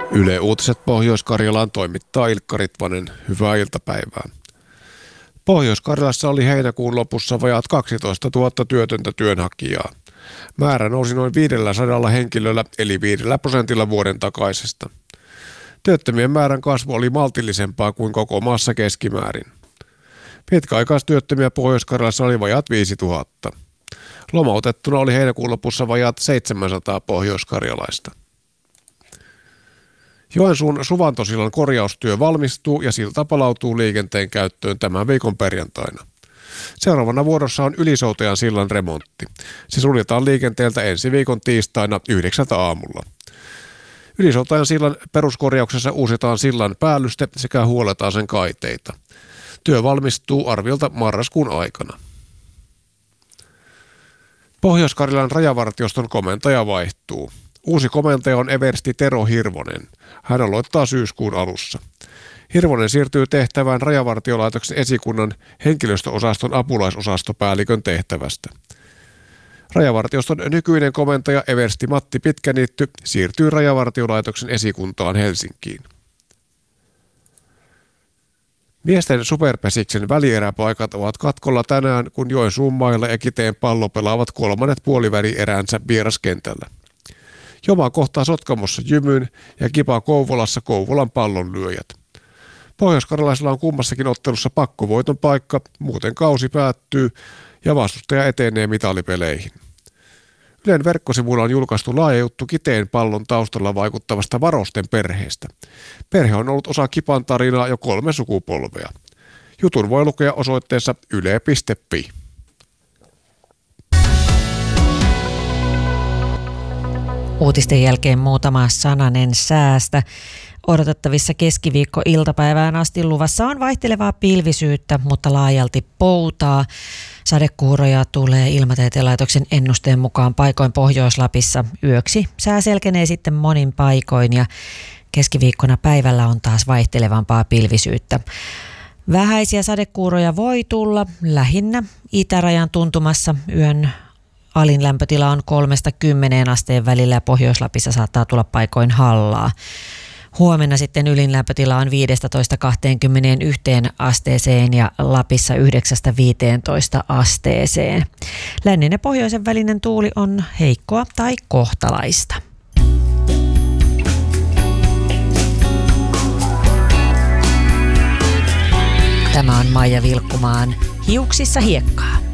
Yle Uutiset Pohjois-Karjalaan toimittaa Ilkka Ritvanen. Hyvää iltapäivää. Pohjois-Karjalassa oli heinäkuun lopussa vajaat 12 000 työtöntä työnhakijaa. Määrä nousi noin 500 henkilöllä eli 5% vuoden takaisesta. Työttömien määrän kasvu oli maltillisempaa kuin koko maassa keskimäärin. Pitkäaikaistyöttömiä Pohjois-Karjalassa oli vajaat 5 000. Lomautettuna oli heinäkuun lopussa vajaat 700 pohjoiskarjalaista. Joensuun Suvantosillan korjaustyö valmistuu ja silta palautuu liikenteen käyttöön tämän viikon perjantaina. Seuraavana vuorossa on Ylisoutajan sillan remontti. Se suljetaan liikenteeltä ensi viikon tiistaina 9 aamulla. Ylisoutajan sillan peruskorjauksessa uusitaan sillan päällyste sekä huolletaan sen kaiteita. Työ valmistuu arviolta marraskuun aikana. Pohjois-Karjalan rajavartioston komentaja vaihtuu. Uusi komentaja on eversti Tero Hirvonen. Hän aloittaa syyskuun alussa. Hirvonen siirtyy tehtävään Rajavartiolaitoksen esikunnan henkilöstöosaston apulaisosatopäällikön tehtävästä. Rajavartioston nykyinen komentaja eversti Matti Pitkäniitty siirtyy Rajavartiolaitoksen esikuntaan Helsinkiin. Miesten superpesiksen välieräpaikat ovat katkolla tänään, kun Joensuun mailla ja Kiteen Pallo pelaavat kolmannet puolivälieränsä vieraskentällä. Joma kohtaa Sotkamossa Jymyn ja Kipa Kouvolassa Kouvolan Pallonlyöjät. Pohjois-Karjalaisilla on kummassakin ottelussa pakkovoiton paikka, muuten kausi päättyy ja vastustaja etenee mitalipeleihin. Ylen verkkosivuilla on julkaistu laaja juttu Kiteen Pallon taustalla vaikuttavasta Varosten perheestä. Perhe on ollut osa Kipan tarinaa jo 3 sukupolvea. Jutun voi lukea osoitteessa yle.fi. Uutisten jälkeen muutama sananen säästä. Odotettavissa keskiviikko-iltapäivään asti luvassa on vaihtelevaa pilvisyyttä, mutta laajalti poutaa. Sadekuuroja tulee Ilmatieteen laitoksen ennusteen mukaan paikoin Pohjois-Lapissa yöksi. Sää selkenee sitten monin paikoin ja keskiviikkona päivällä on taas vaihtelevampaa pilvisyyttä. Vähäisiä sadekuuroja voi tulla lähinnä itärajan tuntumassa yön. Alin lämpötila on 3–10 asteen välillä ja Pohjois-Lapissa saattaa tulla paikoin hallaa. Huomenna sitten ylin lämpötila on 15–21 asteeseen ja Lapissa 9–15 asteeseen. Lännen ja pohjoisen välinen tuuli on heikkoa tai kohtalaista. Tämä on Maija Vilkkumaan Hiuksissa hiekkaa.